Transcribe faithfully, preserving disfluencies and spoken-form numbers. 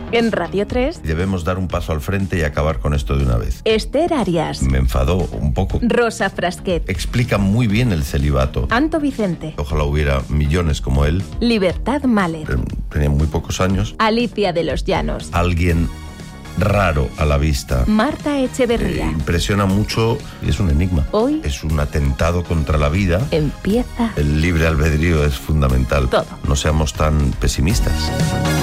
En Radio tres, Debemos dar un paso al frente y acabar con esto de una vez. Esther Arias, Me enfadó un poco. Rosa Frasquet, Explica muy bien el celibato. Anto Vicente, Ojalá hubiera millones como él. Libertad Mahler, Eh, Tenía muy pocos años. Alicia de los Llanos, Alguien raro a la vista. Marta Eh, Echeverría. impresiona mucho y es un enigma. Hoy Es un atentado contra la vida. empieza El libre albedrío es fundamental. Todo. No seamos tan pesimistas.